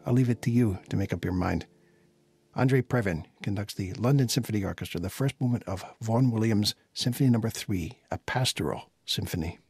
I'll leave it to you to make up your mind. Andrei Previn conducts the London Symphony Orchestra, the first movement of Vaughan Williams' Symphony No. 3, a pastoral symphony.